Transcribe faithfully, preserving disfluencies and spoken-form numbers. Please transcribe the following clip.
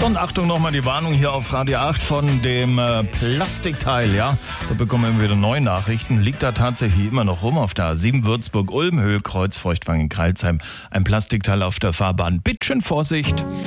Und Achtung, nochmal die Warnung hier auf Radio acht von dem äh, Plastikteil, ja. Da bekommen wir wieder neue Nachrichten. Liegt da tatsächlich immer noch rum auf der A sieben Würzburg-Ulm, Höhe Kreuz Feuchtwangen-Kreilsheim. Ein Plastikteil auf der Fahrbahn. Bittchen Vorsicht!